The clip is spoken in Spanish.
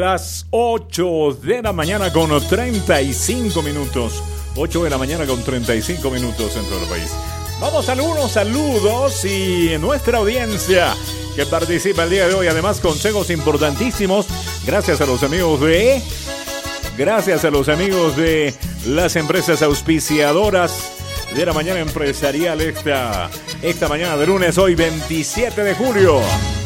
las 8 de la mañana con 35 minutos. 8 de la mañana con 35 minutos en todo el país. Vamos a algunos saludos y nuestra audiencia que participa el día de hoy. Además, consejos importantísimos. Gracias a los amigos de las empresas auspiciadoras de la mañana empresarial esta mañana de lunes, hoy 27 de julio.